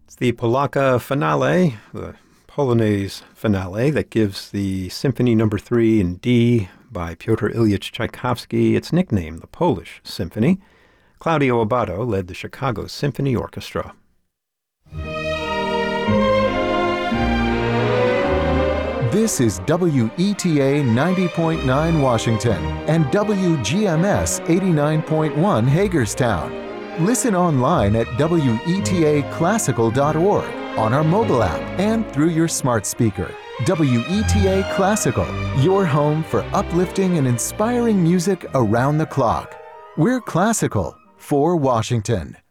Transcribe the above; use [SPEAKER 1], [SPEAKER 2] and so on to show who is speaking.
[SPEAKER 1] It's the Polacca Finale, the Polonaise Finale that gives the Symphony No. 3 in D by Pyotr Ilyich Tchaikovsky its nickname, the Polish Symphony. Claudio Abbado led the Chicago Symphony Orchestra.
[SPEAKER 2] This is WETA 90.9 Washington and WGMS 89.1 Hagerstown. Listen online at WETAclassical.org, on our mobile app, and through your smart speaker. WETA Classical, your home for uplifting and inspiring music around the clock. We're classical for Washington.